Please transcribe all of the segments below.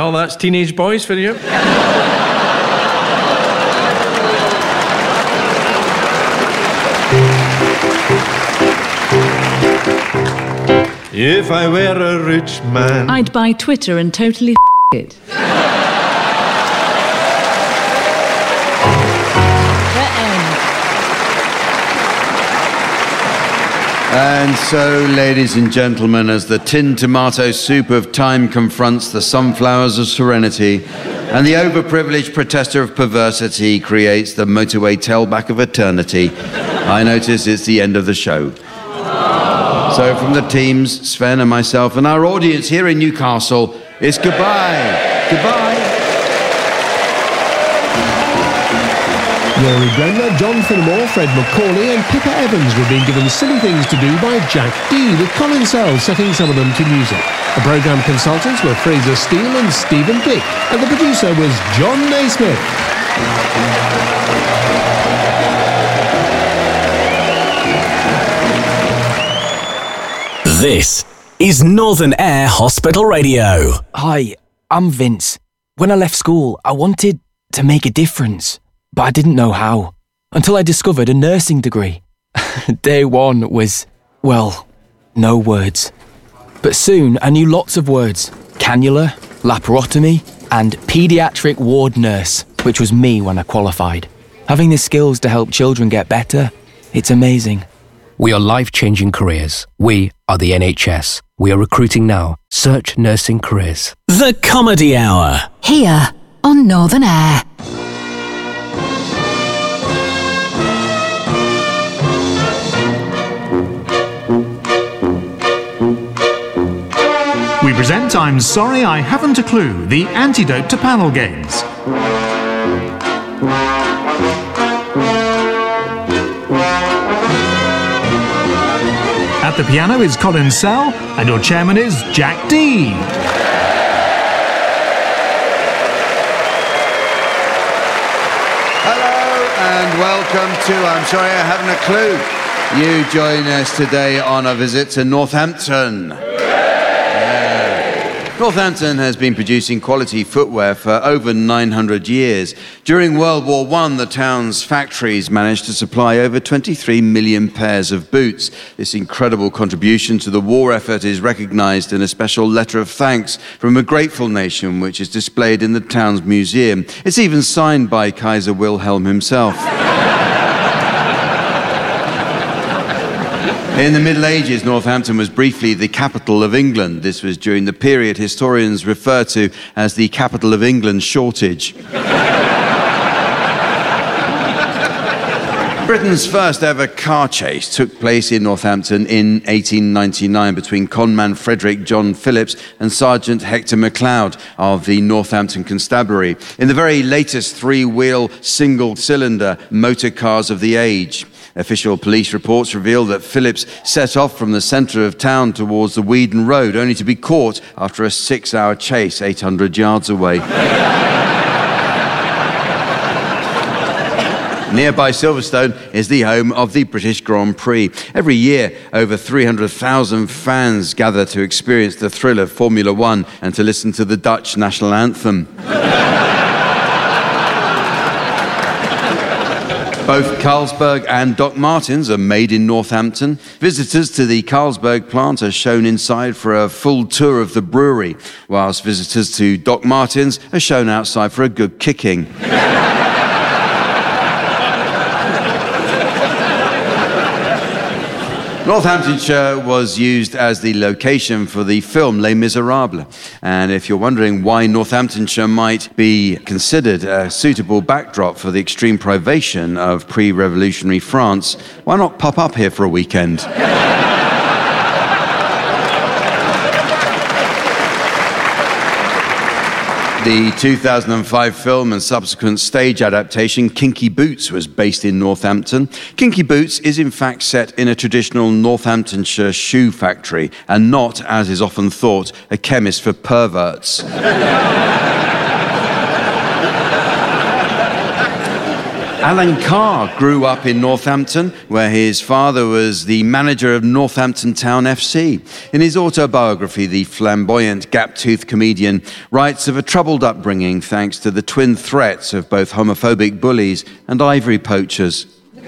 Well, that's Teenage Boys for you. If I were a rich man, I'd buy Twitter and totally it. And so, ladies and gentlemen, as the tin tomato soup of time confronts the sunflowers of serenity, and the overprivileged protester of perversity creates the motorway tailback of eternity, I notice it's the end of the show. So from the teams, Sven and myself, and our audience here in Newcastle, it's goodbye. Goodbye. Rory Bremner, John Finnemore, Fred McCauley and Pippa Evans were being given silly things to do by Jack D, with Colin Sells setting some of them to music. The programme consultants were Fraser Steele and Stephen Dick, and the producer was John Naismith. This is Northern Air Hospital Radio. Hi, I'm Vince. When I left school, I wanted to make a difference. But I didn't know how, until I discovered a nursing degree. Day one was, well, no words. But soon I knew lots of words. Cannula, laparotomy, and paediatric ward nurse, which was me when I qualified. Having the skills to help children get better, it's amazing. We are life-changing careers. We are the NHS. We are recruiting now. Search nursing careers. The Comedy Hour. Here on Northern Air. We present I'm Sorry I Haven't a Clue, the antidote to panel games. At the piano is Colin Sell, and your chairman is Jack D. Hello and welcome to I'm Sorry I Haven't a Clue. You join us today on a visit to Northampton. Northampton has been producing quality footwear for over 900 years. During World War I, the town's factories managed to supply over 23 million pairs of boots. This incredible contribution to the war effort is recognised in a special letter of thanks from a grateful nation, which is displayed in the town's museum. It's even signed by Kaiser Wilhelm himself. In the Middle Ages, Northampton was briefly the capital of England. This was during the period historians refer to as the capital of England shortage. Britain's first ever car chase took place in Northampton in 1899 between conman Frederick John Phillips and Sergeant Hector MacLeod of the Northampton Constabulary in the very latest three-wheel, single-cylinder motor cars of the age. Official police reports reveal that Phillips set off from the centre of town towards the Weedon Road, only to be caught after a 6-hour chase 800 yards away. Nearby Silverstone is the home of the British Grand Prix. Every year, over 300,000 fans gather to experience the thrill of Formula One and to listen to the Dutch national anthem. Both Carlsberg and Doc Martens are made in Northampton. Visitors to the Carlsberg plant are shown inside for a full tour of the brewery, whilst visitors to Doc Martens are shown outside for a good kicking. Northamptonshire was used as the location for the film Les Miserables. And if you're wondering why Northamptonshire might be considered a suitable backdrop for the extreme privation of pre-revolutionary France, why not pop up here for a weekend? The 2005 film and subsequent stage adaptation Kinky Boots was based in Northampton. Kinky Boots is in fact set in a traditional Northamptonshire shoe factory and not, as is often thought, a chemist for perverts. Alan Carr grew up in Northampton, where his father was the manager of Northampton Town FC. In his autobiography, the flamboyant, gap-toothed comedian writes of a troubled upbringing thanks to the twin threats of both homophobic bullies and ivory poachers.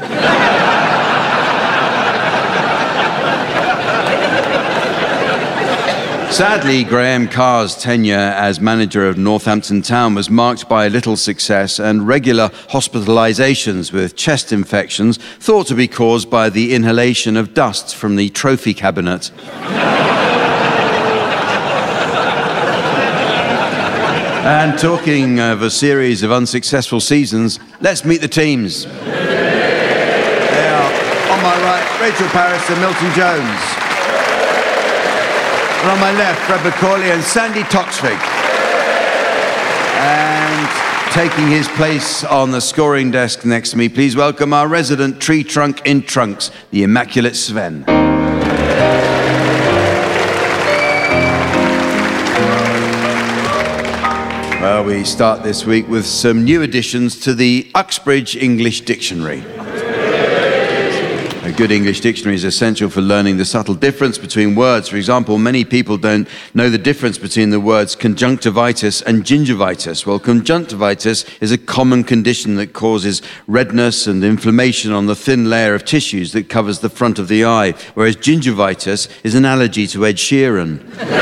Sadly, Graham Carr's tenure as manager of Northampton Town was marked by little success and regular hospitalisations with chest infections thought to be caused by the inhalation of dust from the trophy cabinet. And talking of a series of unsuccessful seasons, let's meet the teams. They are, on my right, Rachel Parris and Milton Jones. And on my left, Fred Macaulay and Sandy Toksvig. And taking his place on the scoring desk next to me, please welcome our resident tree trunk in trunks, the immaculate Sven. Well, we start this week with some new additions to the Uxbridge English Dictionary. A good English dictionary is essential for learning the subtle difference between words. For example, many people don't know the difference between the words conjunctivitis and gingivitis. Well, conjunctivitis is a common condition that causes redness and inflammation on the thin layer of tissues that covers the front of the eye, whereas gingivitis is an allergy to Ed Sheeran.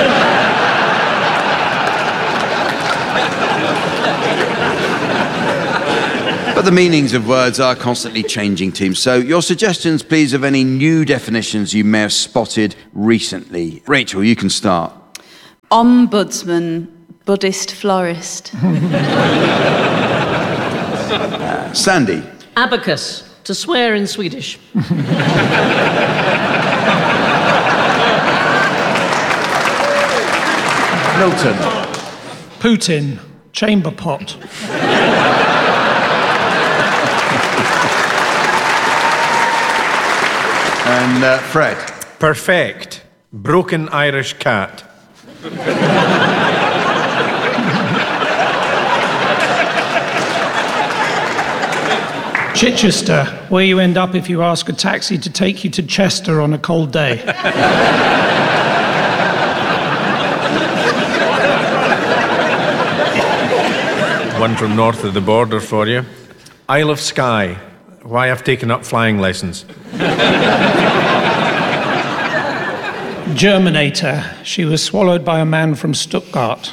But the meanings of words are constantly changing, team. So your suggestions, please, of any new definitions you may have spotted recently. Rachel, you can start. Ombudsman, Buddhist florist. Sandy. Abacus, to swear in Swedish. Milton. Putin, chamber pot. And Fred. Perfect. Broken Irish cat. Chichester, where you end up if you ask a taxi to take you to Chester on a cold day. One from north of the border for you. Isle of Skye. Why I've taken up flying lessons. Germinator, she was swallowed by a man from Stuttgart.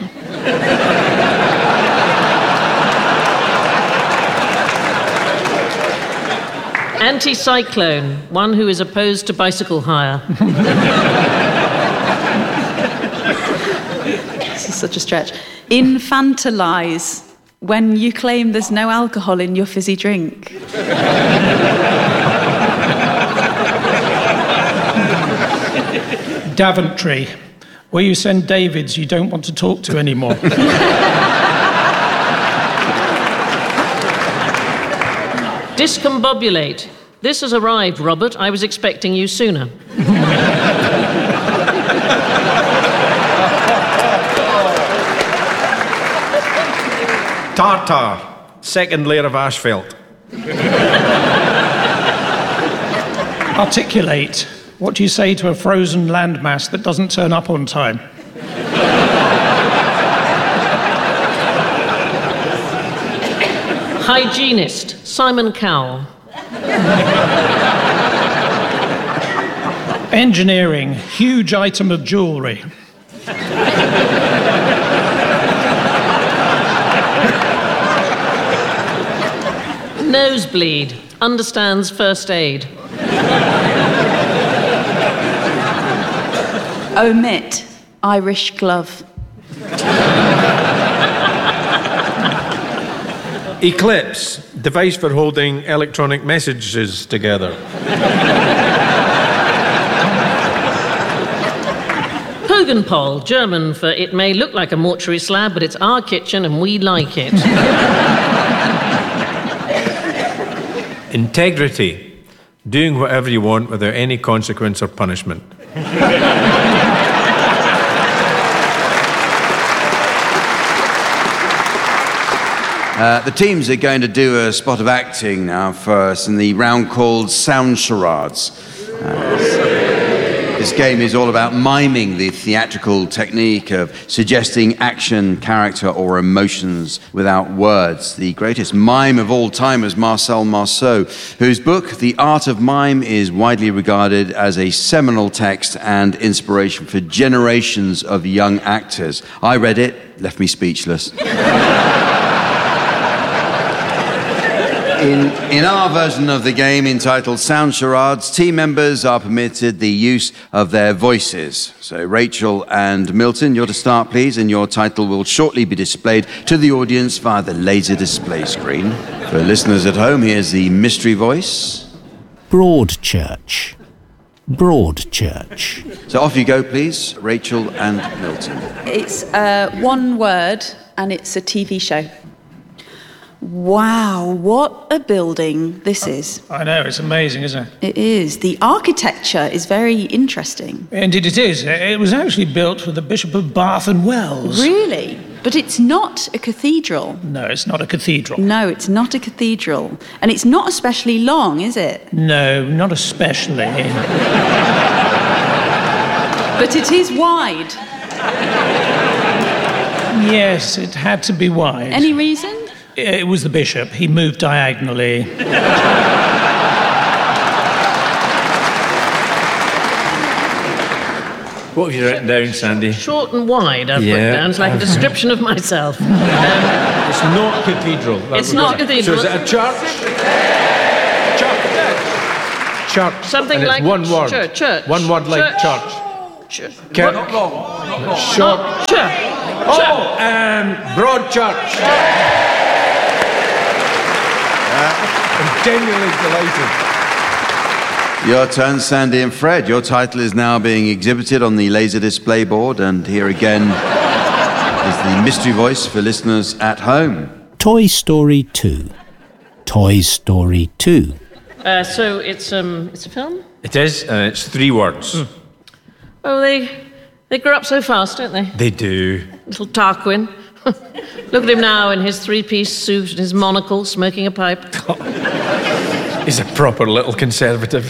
Anticyclone, one who is opposed to bicycle hire. This is such a stretch. Infantilize, when you claim there's no alcohol in your fizzy drink. Daventry, where you send Davids you don't want to talk to anymore. Discombobulate. This has arrived, Robert. I was expecting you sooner. Tartar. Second layer of asphalt. Articulate. What do you say to a frozen landmass that doesn't turn up on time? Hygienist, Simon Cowell. Engineering, huge item of jewellery. Nosebleed, understands first aid. Omit, Irish glove. Eclipse. Device for holding electronic messages together. Pogenpol, German for it may look like a mortuary slab, but it's our kitchen and we like it. Integrity. Doing whatever you want without any consequence or punishment. The teams are going to do a spot of acting now for us in the round called Sound Charades. This game is all about miming the theatrical technique of suggesting action, character, or emotions without words. The greatest mime of all time is Marcel Marceau, whose book, The Art of Mime, is widely regarded as a seminal text and inspiration for generations of young actors. I read it, left me speechless. In our version of the game entitled Sound Charades, team members are permitted the use of their voices. So Rachel and Milton, you're to start, please, and your title will shortly be displayed to the audience via the laser display screen. For listeners at home, here's the mystery voice. Broadchurch. Broadchurch. So off you go, please, Rachel and Milton. It's one word, and it's a TV show. Wow, what a building this is. I know, it's amazing, isn't it? It is. The architecture is very interesting. Indeed it is. It was actually built for the Bishop of Bath and Wells. Really? But it's not a cathedral. No, it's not a cathedral. No, it's not a cathedral. And it's not especially long, is it? No, not especially. But it is wide. Yes, it had to be wide. Any reason? It was the bishop. He moved diagonally. What have you written down, Sandy? Short and wide, I've put down. It's like a description of myself. It's not cathedral. It's not cathedral. So is it a church? Church. Something and like it's one word. Church. One word like church. Kirk. Not short. Church. Broad church. I'm genuinely delighted. Your turn, Sandy and Fred. Your title is now being exhibited on the laser display board, and here again is the mystery voice for listeners at home. Toy Story 2. Toy Story 2. So it's a film? It is, and it's 3 words. Oh, they grow up so fast, don't they? They do. Little Tarquin. Look at him now in his 3-piece suit and his monocle, smoking a pipe. He's a proper little conservative.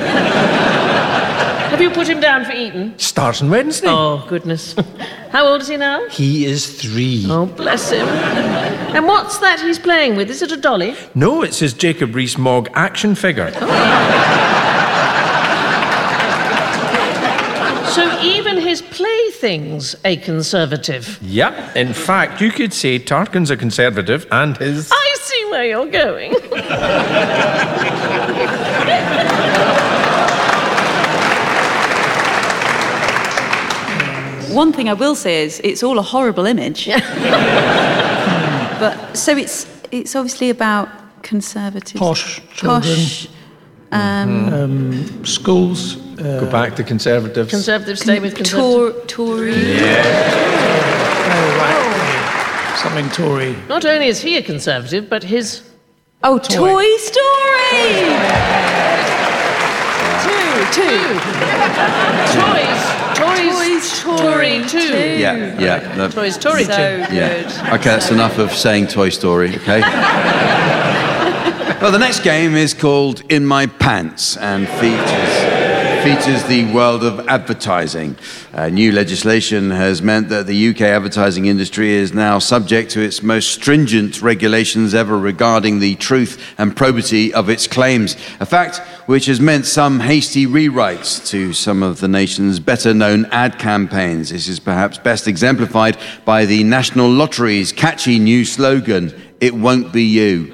Have you put him down for Eton? Starts on Wednesday. Oh, goodness. How old is he now? He is 3. Oh, bless him. And what's that he's playing with? Is it a dolly? No, it's his Jacob Rees-Mogg action figure. So even his plaything's a conservative. Yep. In fact, you could say Tarquin's a conservative and his... I see where you're going. One thing I will say is it's all a horrible image. But so it's obviously about conservatives. Posh children. Schools. Go back to conservatives. Conservatives stay with conservatives. Tory. Something Tory. Not only is he a conservative, but his... Oh, Toy Story! Two. Tory 2. Yeah. Toy Story 2. So good. Yeah. Okay, that's enough of saying Toy Story, okay? Well, the next game is called In My Pants and features the world of advertising. New legislation has meant that the UK advertising industry is now subject to its most stringent regulations ever regarding the truth and probity of its claims, a fact which has meant some hasty rewrites to some of the nation's better-known ad campaigns. This is perhaps best exemplified by the National Lottery's catchy new slogan, "It won't be you."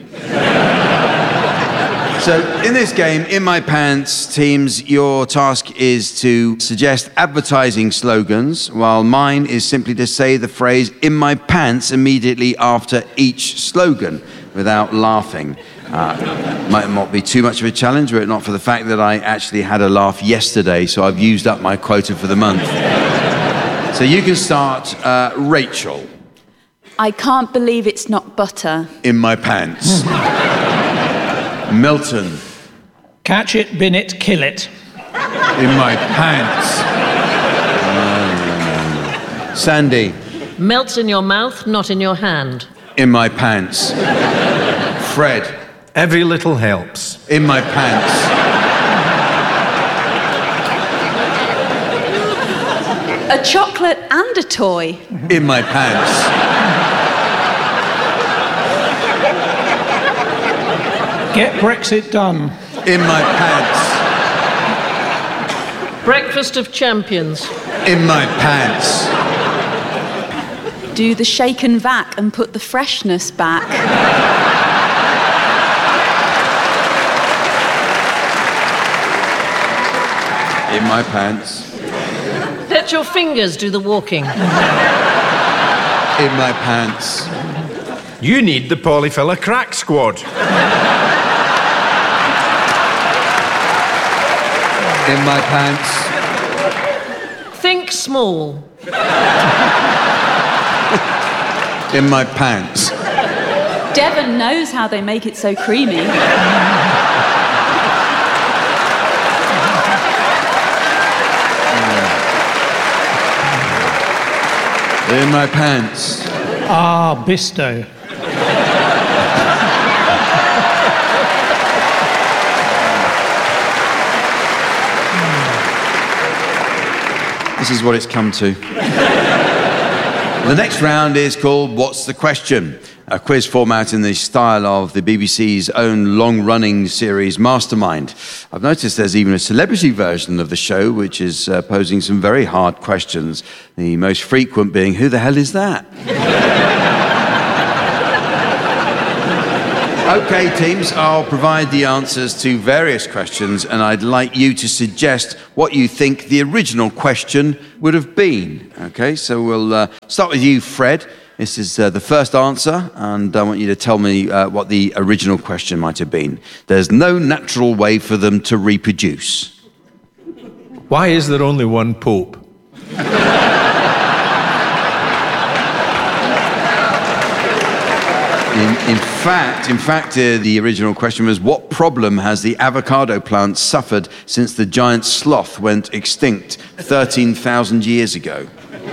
So, in this game, In My Pants, teams, your task is to suggest advertising slogans, while mine is simply to say the phrase "in my pants" immediately after each slogan, without laughing. Might not be too much of a challenge, were it not for the fact that I actually had a laugh yesterday, so I've used up my quota for the month. So you can start, Rachel. I can't believe it's not butter. In my pants. Milton. Catch it, bin it, kill it. In my pants. Sandy. Melts in your mouth, not in your hand. In my pants. Fred. Every little helps. In my pants. A chocolate and a toy. In my pants. Get Brexit done. In my pants. Breakfast of champions. In my pants. Do the shake and vac and put the freshness back. In my pants. Let your fingers do the walking. In my pants. You need the Polyfilla Crack Squad. In my pants. Think small. In my pants. Devon knows how they make it so creamy. In my pants. Ah, Bisto. This is what it's come to. The next round is called What's the Question? A quiz format in the style of the BBC's own long-running series Mastermind. I've noticed there's even a celebrity version of the show which is posing some very hard questions. The most frequent being, who the hell is that? Okay, teams, I'll provide the answers to various questions, and I'd like you to suggest what you think the original question would have been. Okay, so we'll start with you, Fred. This is the first answer, and I want you to tell me what the original question might have been. There's no natural way for them to reproduce. Why is there only one Pope? In fact, the original question was, what problem has the avocado plant suffered since the giant sloth went extinct 13,000 years ago?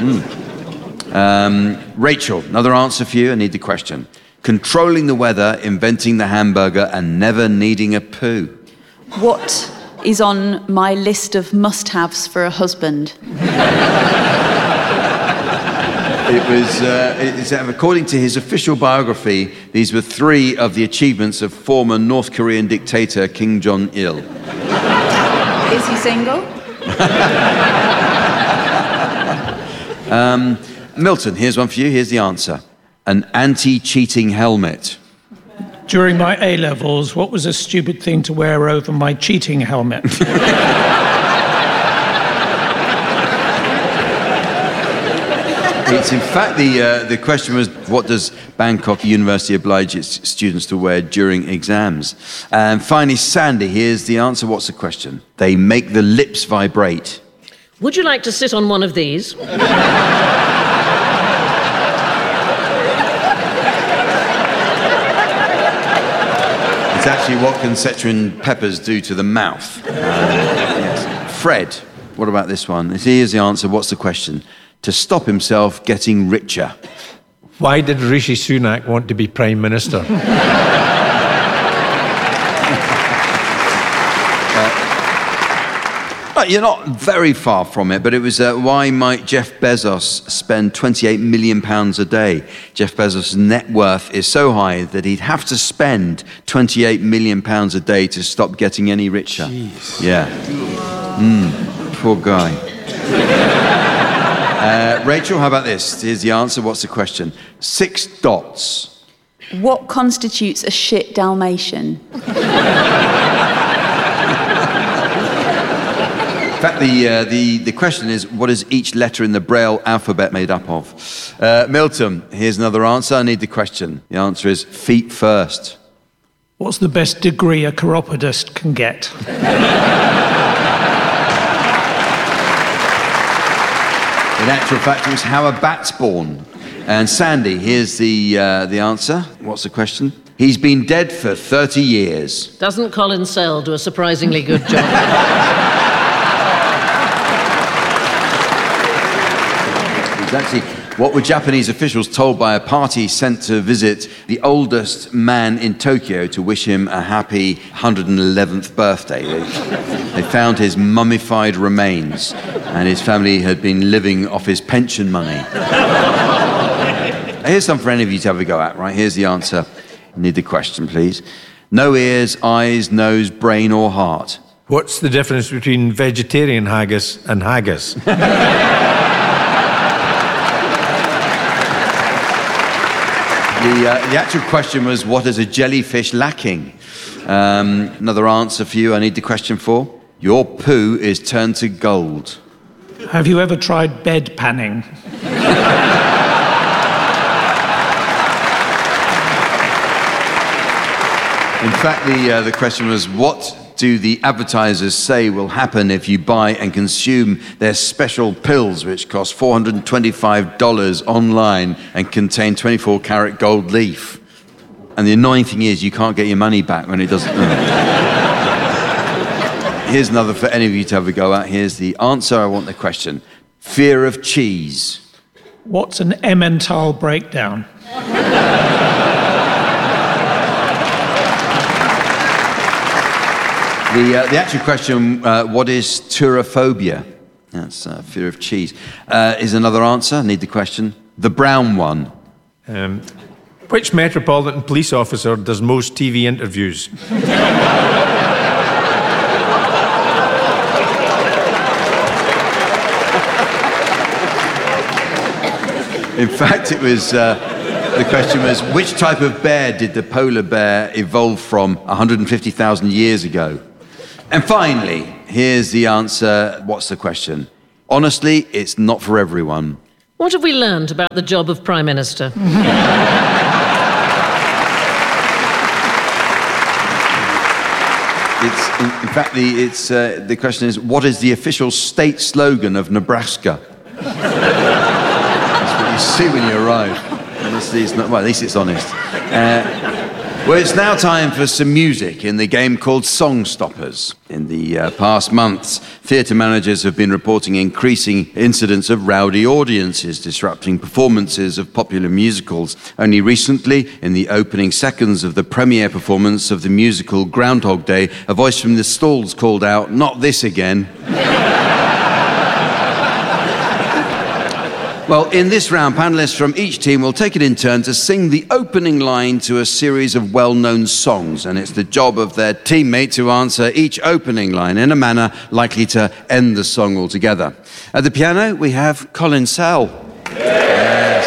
Rachel, another answer for you. I need the question. Controlling the weather, inventing the hamburger, and never needing a poo. What is on my list of must-haves for a husband? According to his official biography, these were 3 of the achievements of former North Korean dictator Kim Jong-il. Is he single? Milton, here's one for you. Here's the answer. An anti-cheating helmet. During my A-levels, what was a stupid thing to wear over my cheating helmet? It's in fact the question was, what does Bangkok University oblige its students to wear during exams? And finally, Sandy, here's the answer. What's the question? They make the lips vibrate. Would you like to sit on one of these? It's actually what can Cetrin peppers do to the mouth. Yes. Fred, what about this one? Here's the answer. What's the question? To stop himself getting richer. Why did Rishi Sunak want to be Prime Minister? You're not very far from it, but it was why might Jeff Bezos spend £28 million a day? Jeff Bezos' net worth is so high that he'd have to spend £28 million a day to stop getting any richer. Jeez. Yeah. Poor guy. Rachel, how about this? Here's the answer. What's the question? 6 dots. What constitutes a shit Dalmatian? In fact, the question is, what is each letter in the Braille alphabet made up of? Milton, here's another answer. I need the question. The answer is feet first. What's the best degree a chiropodist can get? In actual fact, it was how a bat's born. And Sandy, here's the answer. What's the question? He's been dead for 30 years. Doesn't Colin Sell do a surprisingly good job? He's actually What were Japanese officials told by a party sent to visit the oldest man in Tokyo to wish him a happy 111th birthday? They found his mummified remains, and his family had been living off his pension money. Here's some for any of you to have a go at, right? Here's the answer. Need the question, please. No ears, eyes, nose, brain, or heart. What's the difference between vegetarian haggis and haggis? The actual question was, what is a jellyfish lacking? Another answer for you, I need the question for. Your poo is turned to gold. Have you ever tried bed panning? In fact, the question was, what do the advertisers say will happen if you buy and consume their special pills, which cost $425 online and contain 24-karat gold leaf? And the annoying thing is, you can't get your money back when it doesn't. Here's another for any of you to have a go at. Here's the answer. I want the question. Fear of cheese. What's an Emmental breakdown? The actual question, what is turophobia? That's fear of cheese. Is another answer. I need the question. The brown one. Which Metropolitan Police officer does most TV interviews? In fact, it was... the question was, which type of bear did the polar bear evolve from 150,000 years ago? And finally, here's the answer. What's the question? Honestly, it's not for everyone. What have we learned about the job of Prime Minister? In fact, the question is, what is the official state slogan of Nebraska? That's what you see when you arrive. Honestly, it's not, well, at least it's honest. Well, it's now time for some music in the game called Song Stoppers. In the past months, theatre managers have been reporting increasing incidents of rowdy audiences disrupting performances of popular musicals. Only recently, in the opening seconds of the premiere performance of the musical Groundhog Day, a voice from the stalls called out, "Not this again." Well, in this round, panellists from each team will take it in turn to sing the opening line to a series of well-known songs, and it's the job of their teammate to answer each opening line in a manner likely to end the song altogether. At the piano, we have Colin Sell. Yes.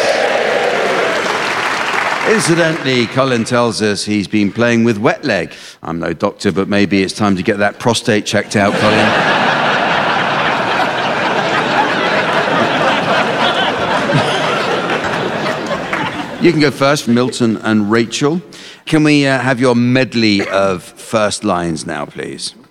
Incidentally, Colin tells us he's been playing with wet leg. I'm no doctor, but maybe it's time to get that prostate checked out, Colin. You can go first, Milton and Rachel. Can we have your medley of first lines now, please?